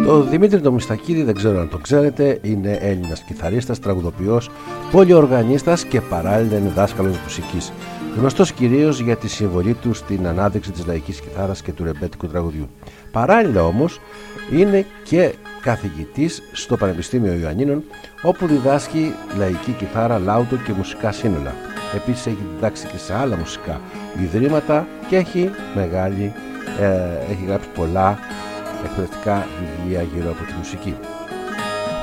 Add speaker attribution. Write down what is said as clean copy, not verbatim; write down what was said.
Speaker 1: Το Δημήτρη το Μιστακίδη, δεν ξέρω αν το ξέρετε, είναι Έλληνας κιθαρίστας, τραγουδοποιός, πολυοργανίστας και παράλληλα είναι δάσκαλος μουσικής. Γνωστός κυρίως για τη συμβολή του στην ανάδειξη της λαϊκής κιθάρας και του ρεμπέτικου τραγουδιού. Παράλληλα όμως είναι και καθηγητής στο Πανεπιστήμιο Ιωαννίνων, όπου διδάσκει λαϊκή κιθάρα, λάουδο και μουσικά σύνολα. Επίσης έχει διδάξει και σε άλλα μουσικά ιδρύματα και έχει γράψει πολλά εκπαιδευτικά βιβλία γύρω από τη μουσική.